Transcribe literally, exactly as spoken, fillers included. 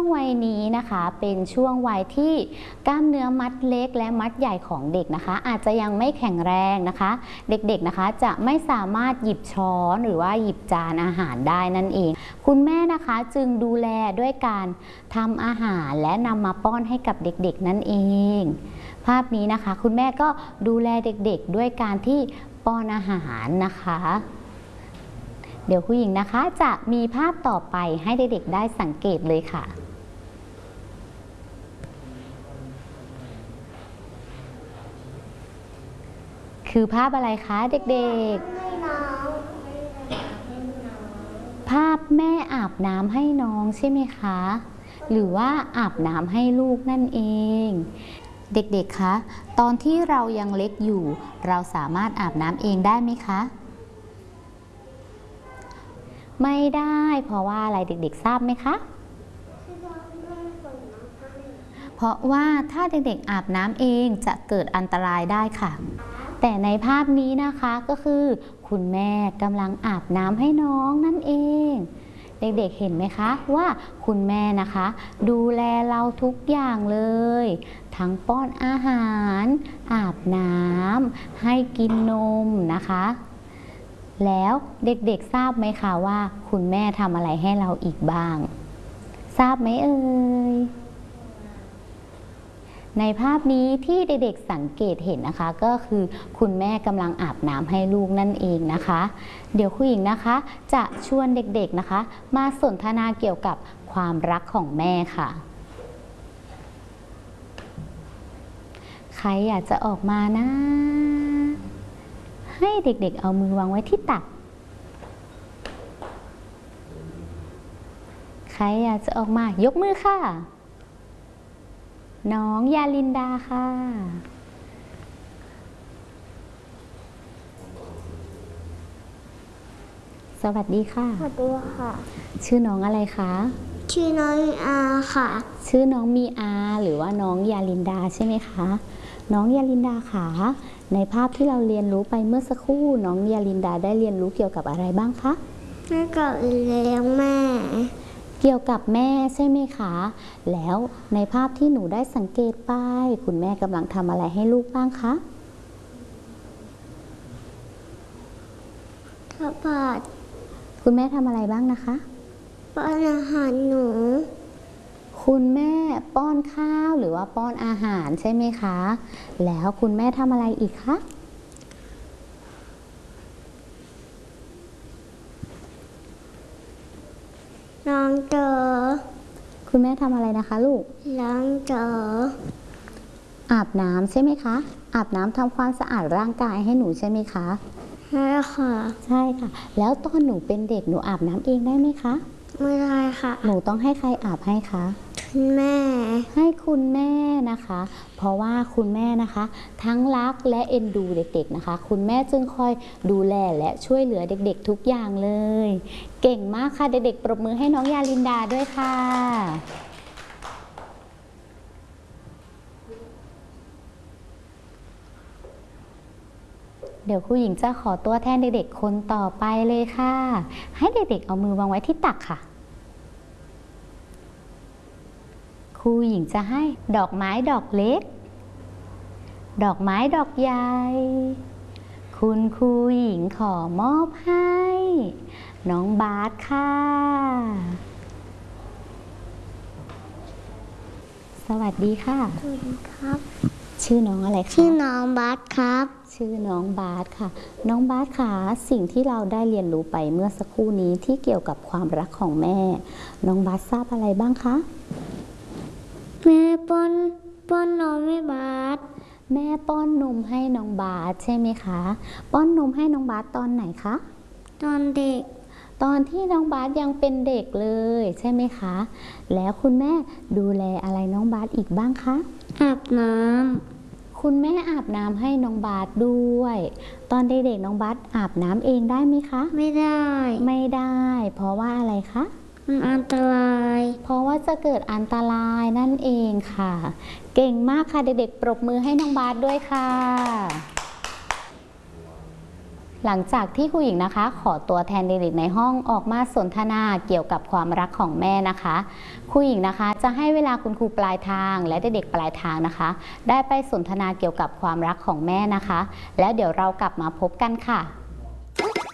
งวัยนี้นะคะเป็นช่วงวัยที่กล้ามเนื้อมัดเล็กและมัดใหญ่ของเด็กนะคะอาจจะยังไม่แข็งแรงนะคะเด็กๆนะคะจะไม่สามารถหยิบช้อนหรือว่าหยิบจานอาหารได้นั่นเองคุณแม่นะคะจึงดูแลด้วยการทำอาหารและนำมาป้อนให้กับเด็กๆนั่นเองภาพนี้นะคะคุณแม่ก็ดูแลเด็กๆด้วยการที่ป้อนอาหารนะคะเดี๋ยวผู้หญิงนะคะจะมีภาพต่อไปให้เด็กๆได้สังเกตเลยค่ะคือภาพอะไรคะเด็กๆภาพแม่อาบน้ำให้น้องใช่ไหมคะหรือว่าอาบน้ำให้ลูกนั่นเองเด็กๆคะตอนที่เรายังเล็กอยู่เราสามารถอาบน้ำเองได้ไหมคะไม่ได้เพราะว่าอะไรเด็กๆทราบไหมคะเพราะว่าถ้าเด็กๆอาบน้ำเองจะเกิดอันตรายได้ค่ะแต่ในภาพนี้นะคะก็คือคุณแม่กำลังอาบน้ำให้น้องนั่นเองเด็กๆเห็นไหมคะว่าคุณแม่นะคะดูแลเราทุกอย่างเลยทั้งป้อนอาหารอาบน้ำให้กินนมนะคะแล้วเด็กๆทราบไหมคะว่าคุณแม่ทำอะไรให้เราอีกบ้างทราบไหมเอ่ยในภาพนี้ที่เด็กๆสังเกตเห็นนะคะก็คือคุณแม่กำลังอาบน้ำให้ลูกนั่นเองนะคะเดี๋ยวคุณหญิงนะคะจะชวนเด็กๆนะคะมาสนทนาเกี่ยวกับความรักของแม่ค่ะใครอยากจะออกมานะให้เด็กๆเอามือวางไว้ที่ตักใครอยากจะออกมายกมือค่ะน้องยาลินดาค่ะสวัสดีค่ะสวัสดีค่ะชื่อน้องอะไรคะชื่อน้องอาค่ะชื่อน้องมีอาหรือว่าน้องยาลินดาใช่ไหมคะน้องยาลินดาค่ะในภาพที่เราเรียนรู้ไปเมื่อสักครู่น้องยาลินดาได้เรียนรู้เกี่ยวกับอะไรบ้างคะเกี่ยวกับเลี้ยงแม่เกี่ยวกับแม่ใช่ไหมคะแล้วในภาพที่หนูได้สังเกตไปคุณแม่กำลังทำอะไรให้ลูกบ้างคะข้าวผัดคุณแม่ทำอะไรบ้างนะคะป้อนอาหารหนูคุณแม่ป้อนข้าวหรือว่าป้อนอาหารใช่ไหมคะแล้วคุณแม่ทำอะไรอีกคะล้างจอคุณแม่ทำอะไรนะคะลูกล้างจออาบน้ำใช่ไหมคะอาบน้ำทำความสะอาดร่างกายให้หนูใช่ไหมคะใช่ค่ะใช่ค่ะแล้วตอนหนูเป็นเด็กหนูอาบน้ำเองได้ไหมคะไม่ได้ค่ะหนูต้องให้ใครอาบให้คะคุณแม่ให้คุณแม่นะคะเพราะว่าคุณแม่นะคะทั้งรักและเอ็นดูเด็กๆนะคะคุณแม่จึงคอยดูแลและช่วยเหลือเด็กๆทุกอย่างเลยเก่งมากค่ะเด็กๆปรบมือให้น้องยาลินดาด้วยค่ะเดี๋ยวครูหญิงจะขอตัวแทนเด็กๆคนต่อไปเลยค่ะให้เด็กๆเอามือวางไว้ที่ตักค่ะครูหญิงจะให้ดอกไม้ดอกเล็กดอกไม้ดอกใหญ่คุณครูหญิงขอมอบให้น้องบาสค่ะสวัสดีค่ะสวัสดีครับชื่อน้องอะไรคะชื่อน้องบาสครับชื่อน้องบาสค่ะน้องบาสค่ะสิ่งที่เราได้เรียนรู้ไปเมื่อสักครู่นี้ที่เกี่ยวกับความรักของแม่น้องบาสทราบอะไรบ้างคะแม่ป้อนป้อนนมให้บาสแม่ป้อนนมให้น้องบาสใช่ไหมคะป้อนนมให้น้องบาสตอนไหนคะตอนเด็กตอนที่น้องบาสยังเป็นเด็กเลยใช่ไหมคะแล้วคุณแม่ดูแลอะไรน้องบาสอีกบ้างคะอาบน้ำคุณแม่อาบน้ำให้น้องบาสด้วยตอนเด็กๆน้องบาสอาบน้ำเองได้ไหมคะไม่ได้ไม่ได้เพราะว่าอะไรคะมันอันตรายเพราะว่าจะเกิดอันตรายนั่นเองค่ะเก่งมากค่ะเด็กๆปรบมือให้น้องบาสด้วยค่ะหลังจากที่ครูหญิงนะคะขอตัวแทนเด็กๆในห้องออกมาสนทนาเกี่ยวกับความรักของแม่นะคะครูหญิงนะคะจะให้เวลาคุณครูปลายทางและเด็กๆปลายทางนะคะได้ไปสนทนาเกี่ยวกับความรักของแม่นะคะแล้วเดี๋ยวเรากลับมาพบกันค่ะ